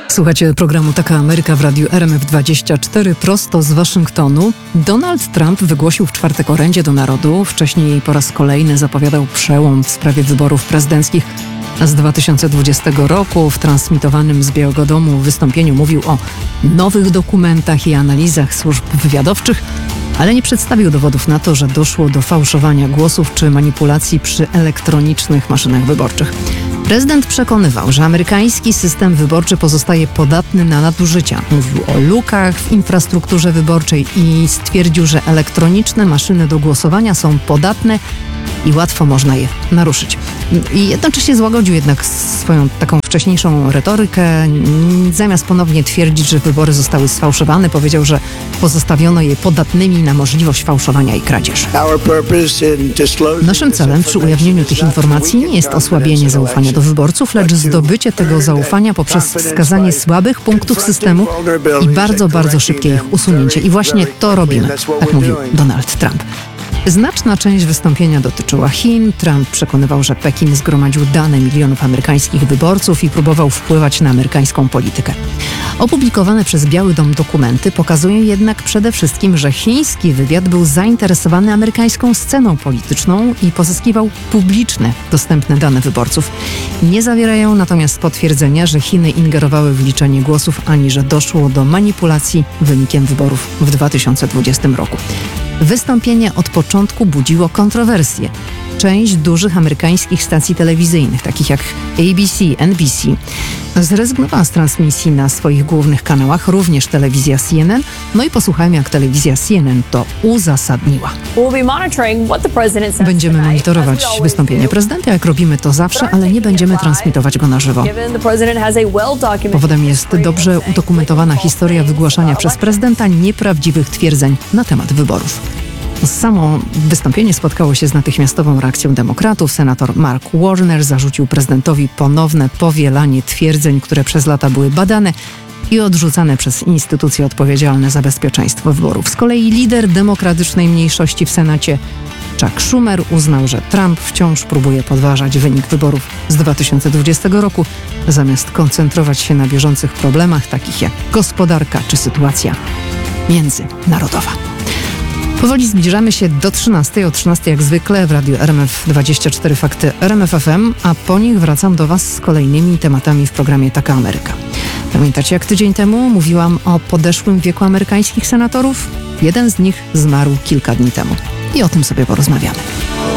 Słuchacie programu Taka Ameryka w radiu RMF24 prosto z Waszyngtonu. Donald Trump wygłosił w czwartek orędzie do narodu. Wcześniej po raz kolejny zapowiadał przełom w sprawie wyborów prezydenckich z 2020 roku. W transmitowanym z Białego Domu wystąpieniu mówił o nowych dokumentach i analizach służb wywiadowczych, ale nie przedstawił dowodów na to, że doszło do fałszowania głosów czy manipulacji przy elektronicznych maszynach wyborczych. Prezydent przekonywał, że amerykański system wyborczy pozostaje podatny na nadużycia. Mówił o lukach w infrastrukturze wyborczej i stwierdził, że elektroniczne maszyny do głosowania są podatne i łatwo można je naruszyć. I jednocześnie złagodził jednak swoją taką wcześniejszą retorykę. Zamiast ponownie twierdzić, że wybory zostały sfałszowane, powiedział, że pozostawiono je podatnymi na możliwość fałszowania i kradzieży. Naszym celem przy ujawnieniu tych informacji nie jest osłabienie zaufania do wyborców, lecz zdobycie tego zaufania poprzez wskazanie słabych punktów systemu i bardzo szybkie ich usunięcie. I właśnie to robimy, tak mówił Donald Trump. Znaczna część wystąpienia dotyczyła Chin. Trump przekonywał, że Pekin zgromadził dane milionów amerykańskich wyborców i próbował wpływać na amerykańską politykę. Opublikowane przez Biały Dom dokumenty pokazują jednak przede wszystkim, że chiński wywiad był zainteresowany amerykańską sceną polityczną i pozyskiwał publiczne, dostępne dane wyborców. Nie zawierają natomiast potwierdzenia, że Chiny ingerowały w liczenie głosów, ani że doszło do manipulacji wynikiem wyborów w 2020 roku. Wystąpienie od początku budziło kontrowersje. Część dużych amerykańskich stacji telewizyjnych, takich jak ABC, NBC, zrezygnowała z transmisji na swoich głównych kanałach, również telewizja CNN. No i posłuchajmy, jak telewizja CNN to uzasadniła. Będziemy monitorować wystąpienie prezydenta, jak robimy to zawsze, ale nie będziemy transmitować go na żywo. Powodem jest dobrze udokumentowana historia wygłaszania przez prezydenta nieprawdziwych twierdzeń na temat wyborów. Samo wystąpienie spotkało się z natychmiastową reakcją demokratów. Senator Mark Warner zarzucił prezydentowi ponowne powielanie twierdzeń, które przez lata były badane i odrzucane przez instytucje odpowiedzialne za bezpieczeństwo wyborów. Z kolei lider demokratycznej mniejszości w Senacie Chuck Schumer uznał, że Trump wciąż próbuje podważać wynik wyborów z 2020 roku, zamiast koncentrować się na bieżących problemach, takich jak gospodarka czy sytuacja międzynarodowa. Powoli zbliżamy się do 13. O 13 jak zwykle w radiu RMF24 Fakty RMF FM, a po nich wracam do Was z kolejnymi tematami w programie Taka Ameryka. Pamiętacie, jak tydzień temu mówiłam o podeszłym wieku amerykańskich senatorów? Jeden z nich zmarł kilka dni temu. I o tym sobie porozmawiamy.